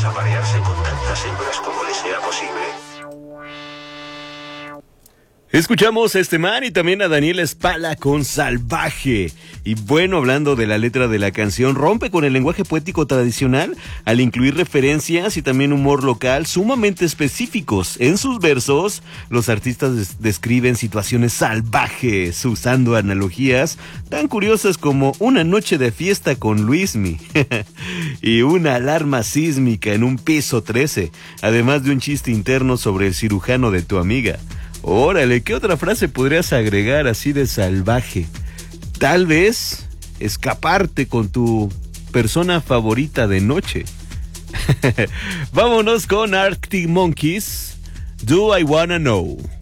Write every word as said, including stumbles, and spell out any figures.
aparearse con tantas hembras como le sea posible. Escuchamos a este man y también a Daniela Spala con Salvaje. Y bueno, hablando de la letra de la canción, rompe con el lenguaje poético tradicional al incluir referencias y también humor local sumamente específicos. En sus versos, los artistas des- describen situaciones salvajes usando analogías tan curiosas como una noche de fiesta con Luismi y una alarma sísmica en un piso trece, además de un chiste interno sobre el cirujano de tu amiga. Órale, ¿qué otra frase podrías agregar así de salvaje? Tal vez escaparte con tu persona favorita de noche. Vámonos con Arctic Monkeys, Do I Wanna Know.